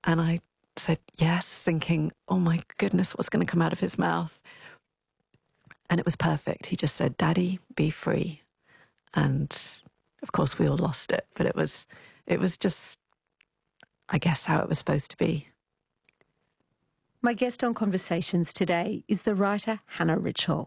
And I said yes, thinking, oh my goodness, what's going to come out of his mouth? And it was perfect. He just said, Daddy, be free. And of course we all lost it, but it was just, I guess, how it was supposed to be. My guest on Conversations today is the writer Hannah Richell.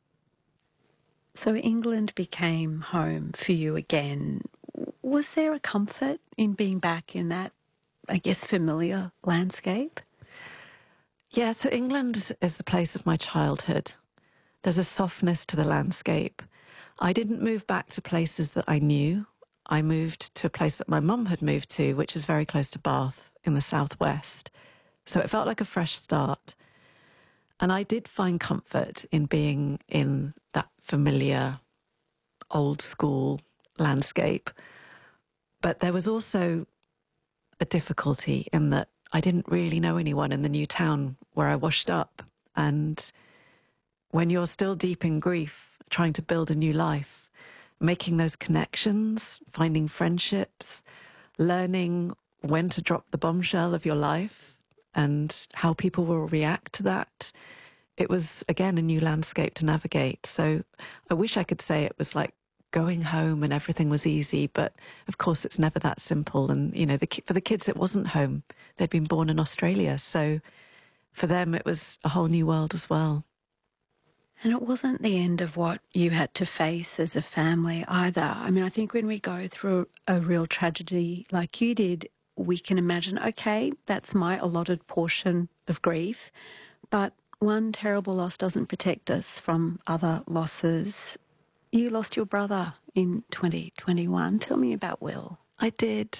So England became home for you again. Was there a comfort in being back in that, I guess, familiar landscape? Yeah, so England is the place of my childhood. There's a softness to the landscape. I didn't move back to places that I knew. I moved to a place that my mum had moved to, which is very close to Bath in the southwest. So it felt like a fresh start. And I did find comfort in being in that familiar, old school landscape. But there was also a difficulty in that I didn't really know anyone in the new town where I washed up. And when you're still deep in grief, trying to build a new life, making those connections, finding friendships, learning when to drop the bombshell of your life and how people will react to that. It was, again, a new landscape to navigate. So I wish I could say it was like going home and everything was easy, but of course it's never that simple. And, you know, for the kids, it wasn't home. They'd been born in Australia. So for them, it was a whole new world as well. And it wasn't the end of what you had to face as a family either. I mean, I think when we go through a real tragedy like you did, we can imagine, okay, that's my allotted portion of grief, but one terrible loss doesn't protect us from other losses. You lost your brother in 2021. Tell me about Will. I did.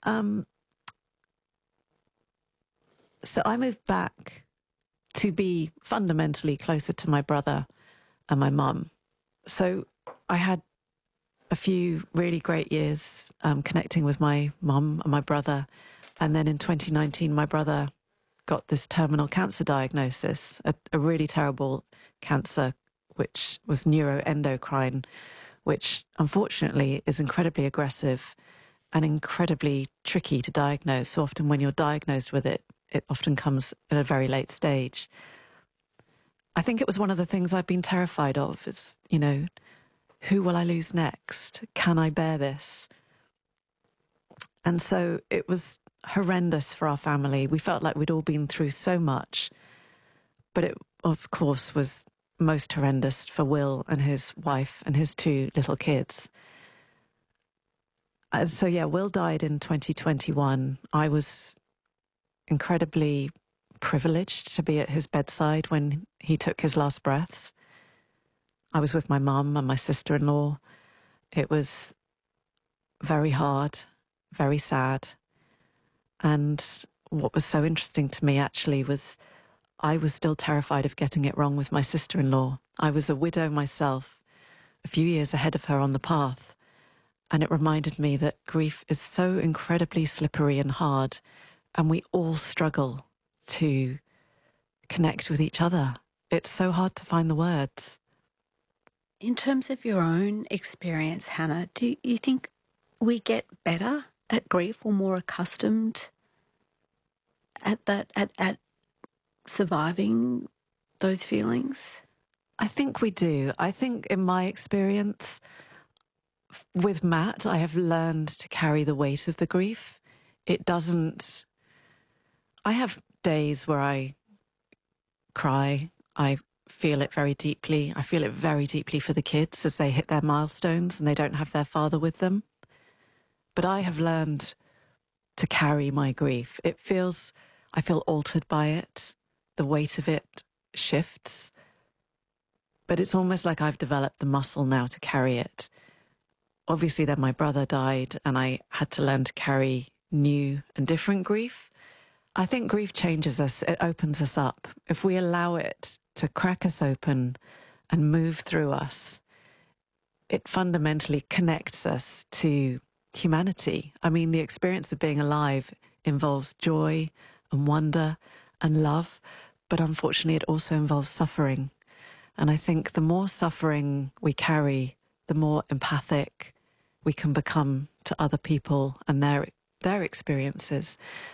So I moved back to be fundamentally closer to my brother and my mum. So I had a few really great years connecting with my mum and my brother. And then in 2019, my brother got this terminal cancer diagnosis, a really terrible cancer, which was neuroendocrine, which unfortunately is incredibly aggressive and incredibly tricky to diagnose. So often when you're diagnosed with it, it often comes at a very late stage. I think it was one of the things I've been terrified of is, you know, who will I lose next? Can I bear this? And so it was horrendous for our family. We felt like we'd all been through so much, but it, of course, was most horrendous for Will and his wife and his two little kids. And so, yeah, Will died in 2021. I was incredibly privileged to be at his bedside when he took his last breaths. I was with my mum and my sister-in-law. It was very hard, very sad. And what was so interesting to me actually was I was still terrified of getting it wrong with my sister-in-law. I was a widow myself, a few years ahead of her on the path. And it reminded me that grief is so incredibly slippery and hard, and we all struggle to connect with each other. It's so hard to find the words. In terms of your own experience, Hannah, do you think we get better at grief or more accustomed at surviving those feelings? I think we do. I think in my experience with Matt, I have learned to carry the weight of the grief. It doesn't... I have days where I cry. I feel it very deeply. I feel it very deeply for the kids as they hit their milestones and they don't have their father with them. But I have learned to carry my grief. I feel altered by it. The weight of it shifts. But it's almost like I've developed the muscle now to carry it. Obviously, then my brother died and I had to learn to carry new and different grief. I think grief changes us. It opens us up. If we allow it to crack us open and move through us, it fundamentally connects us to humanity. I mean, the experience of being alive involves joy and wonder and love, but unfortunately it also involves suffering. And I think the more suffering we carry, the more empathic we can become to other people and their experiences.